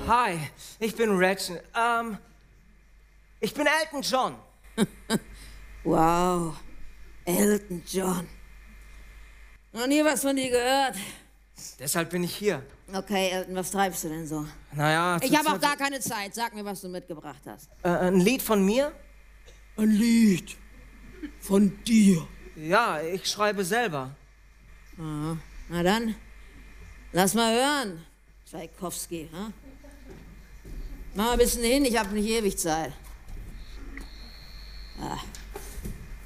Hi, ich bin Reginald. Ich bin Elton John. Wow, Elton John. Noch nie was von dir gehört. Deshalb bin ich hier. Okay, Elton, was treibst du denn so? Naja, Ich habe auch gar keine Zeit. Sag mir, was du mitgebracht hast. Ein Lied von mir? Ein Lied von dir. Ja, ich schreibe selber. Aha. Na dann, lass mal hören, Tschaikowski. Hm? Mach mal ein bisschen hin, ich habe nicht ewig Zeit. Ah.